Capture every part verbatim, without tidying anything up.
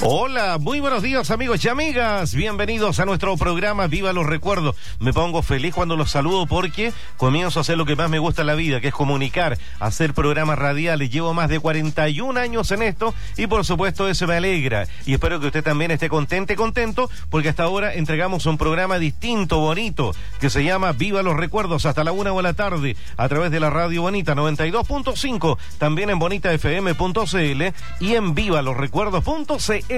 Hola, muy buenos días amigos y amigas, bienvenidos a nuestro programa Viva los Recuerdos. Me pongo feliz cuando los saludo porque comienzo a hacer lo que más me gusta en la vida, que es comunicar, hacer programas radiales. Llevo más de cuarenta y un años en esto y por supuesto eso me alegra y espero que usted también esté contento y contento porque hasta ahora entregamos un programa distinto, bonito, que se llama Viva los Recuerdos hasta la una de la tarde a través de la Radio Bonita noventa y dos punto cinco, también en bonita f m punto c l y en viva los recuerdos punto c l.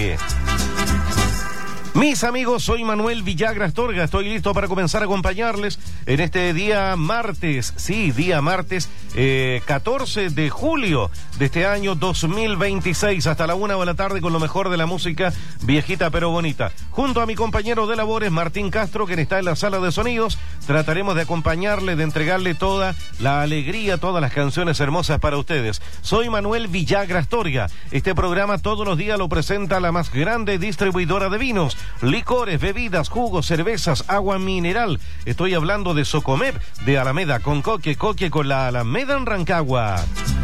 Mis amigos, soy Manuel Villagra Astorga, estoy listo para comenzar a acompañarles en este día martes, sí, día martes, eh, catorce de julio de este año dos mil veintiséis, hasta la una de la tarde con lo mejor de la música viejita pero bonita. Junto a mi compañero de labores, Martín Castro, quien está en la sala de sonidos, trataremos de acompañarle, de entregarle toda la alegría, todas las canciones hermosas para ustedes. Soy Manuel Villagra Astorga, este programa todos los días lo presenta la más grande distribuidora de vinos, licores, bebidas, jugos, cervezas, agua mineral. Estoy hablando de Socomep, de Alameda con Coque, Coque con la Alameda en Rancagua.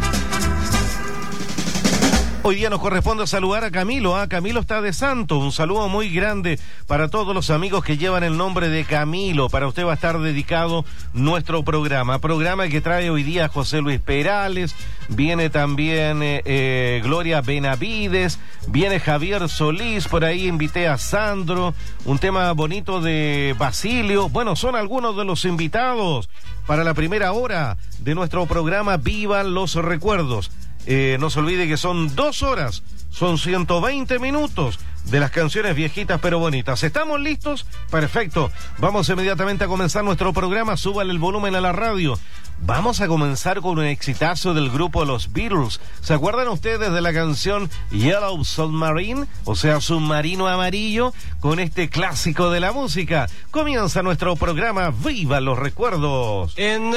Hoy día nos corresponde saludar a Camilo, ¿ah? Camilo está de santo, un saludo muy grande para todos los amigos que llevan el nombre de Camilo. Para usted va a estar dedicado nuestro programa, programa que trae hoy día José Luis Perales, viene también eh, eh, Gloria Benavides, viene Javier Solís, por ahí invité a Sandro, un tema bonito de Basilio. Bueno, son algunos de los invitados para la primera hora de nuestro programa Vivan los Recuerdos. Eh, no se olvide que son dos horas, son ciento veinte minutos de las canciones viejitas pero bonitas. ¿Estamos listos? Perfecto. Vamos inmediatamente a comenzar nuestro programa. Súbale el volumen a la radio. Vamos a comenzar con un exitazo del grupo Los Beatles. ¿Se acuerdan ustedes de la canción Yellow Submarine? O sea, Submarino Amarillo, con este clásico de la música. Comienza nuestro programa Viva los Recuerdos. En